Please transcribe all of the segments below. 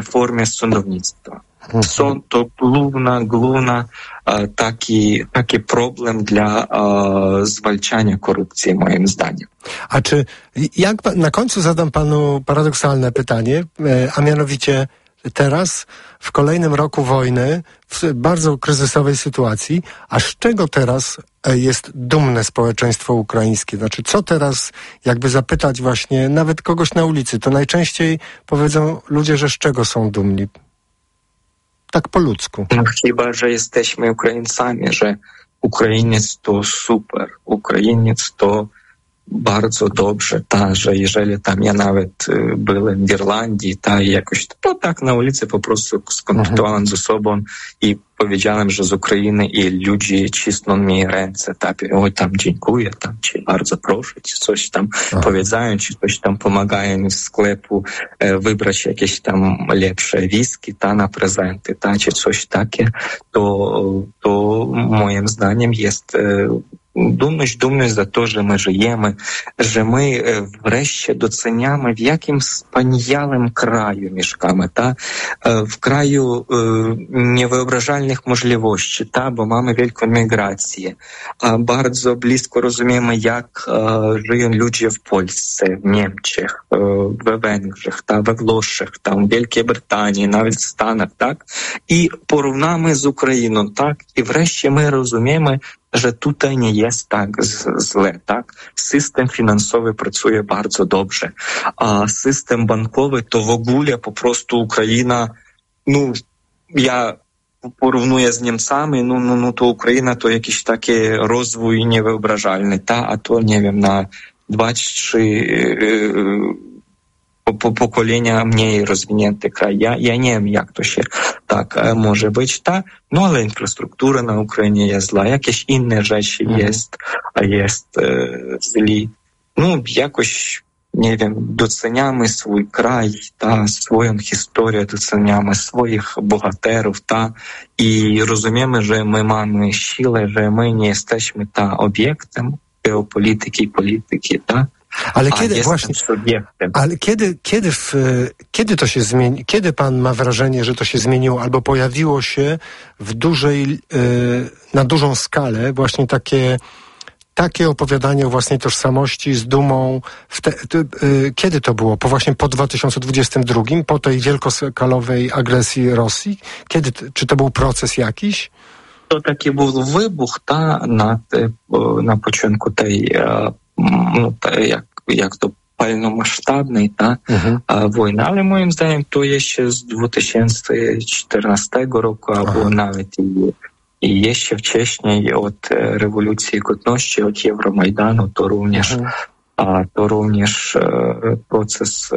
reformie sądownictwa. Sąd to główny taki problem dla zwalczania korupcji, moim zdaniem. A czy, na końcu zadam panu paradoksalne pytanie, a mianowicie teraz, w kolejnym roku wojny, w bardzo kryzysowej sytuacji, a z czego teraz jest dumne społeczeństwo ukraińskie? Znaczy, co teraz, jakby zapytać właśnie nawet kogoś na ulicy, to najczęściej powiedzą ludzie, że z czego są dumni? Tak po ludzku. No chyba, że jesteśmy Ukraińcami, że Ukrainiec to super, Ukrainiec to bardzo dobrze, że jeżeli tam ja nawet byłem w Irlandii, jakoś to tak na ulicy po prostu skontaktowałem ze sobą i powiedziałem, że z Ukrainy i ludzie cisną mi ręce, oj tam dziękuję, tam ci bardzo proszę, ci coś tam powiedzają, ci coś tam pomagają z sklepu wybrać jakieś tam lepsze whisky, na prezenty, czy coś takie, to moim zdaniem jest dumność za to, że my żyjemy, że my wreszcie doceniamy, w jakim wspaniałym kraju mieszkamy, w kraju niewyobrażalnych możliwości, bo mamy wielką migrację. Bardzo blisko rozumiemy, jak żyją ludzie w Polsce, w Niemczech, we Węgrzech, we Włoszech, w Wielkiej Brytanii, nawet w Stanach, i porównamy z Ukrainą, i wreszcie my rozumiemy, że tutaj nie jest tak źle, System finansowy pracuje bardzo dobrze, a system bankowy to w ogóle po prostu Ukraina, ja porównuję z Niemcami, to Ukraina to jakiś taki rozwój niewyobrażalny, a to nie wiem, na 2-3 pokolenia mniej rozwinięty kraj. Ja nie wiem, jak to się tak może być, ale infrastruktura na Ukrainie jest zła, jakieś inne rzeczy jest źli. Jakoś, nie wiem, doceniamy swój kraj, swoją historię, doceniamy swoich bohaterów, i rozumiemy, że my mamy siłę, że my nie jesteśmy obiektem geopolityki i polityki, Ale kiedy to się zmieni? Kiedy pan ma wrażenie, że to się zmieniło, albo pojawiło się na dużą skalę właśnie takie opowiadanie o własnej tożsamości z dumą? Kiedy to było? Po 2022? Po tej wielkoskalowej agresji Rosji? Czy to był proces jakiś? To taki był wybuch, na początku tej jak to pełnomasztabnej wojny, ale moim zdaniem to jeszcze z 2014 roku, albo nawet i jeszcze wcześniej od rewolucji godności, od Euromajdanu, to również proces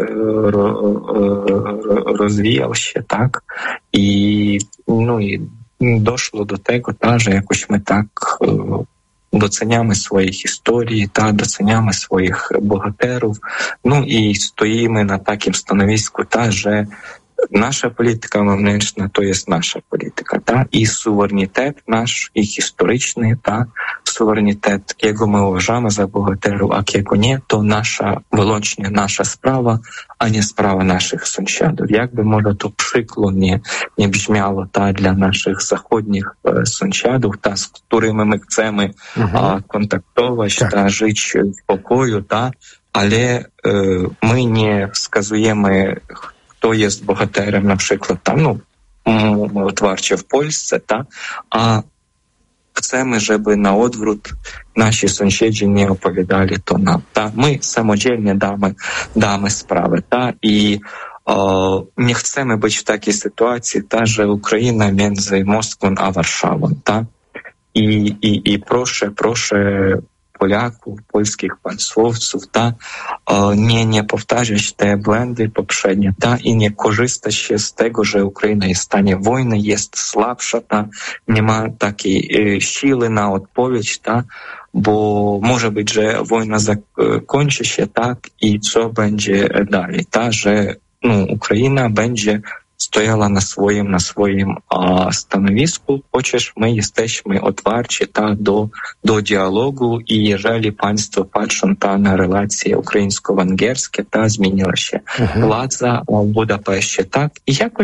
rozwijał się, i doszło do tego, że jakoś my doceniamy swoje historii, doceniamy swoich bohaterów, i stoimy na takim stanowisku, że nasza polityka wewnętrzna to jest nasza polityka, i suwerenitет nasz, i historyczny, suwerenitет, jakiego my uważamy za bohaterów, a jakiego nie, to wyłącznie nasza sprawa, a nie sprawa naszych sąsiadów. Jakby może to przykro nie brzmiało dla naszych zachodnich sąsiadów, z którymi my chcemy kontaktować, żyć w pokoju, ale my nie wskazujemy, kto jest bohaterem, na przykład otwarcie w Polsce, a chcemy, żeby na odwrót nasi sąsiedzi nie opowiadali to nam. My samodzielnie damy sprawę, i nie chcemy być w takiej sytuacji, że Ukraina między Moskwą a Warszawą, i proszę Polaków, polskich państwowców, nie powtarzać te błędy poprzednie, i nie korzystać się z tego, że Ukraina jest w stanie wojny, jest słabsza, nie ma takiej siły na odpowiedź, bo może być, że wojna zakończy się, i co będzie dalej, że Ukraina będzie стояла на своїм stanowisku, chociaż my jesteśmy otwarci do dialogu i jeżeli państwo patrzą na relacje ukraińsko-węgierskie, zmieniła się władza w Budapeszcie, tak? I jakoś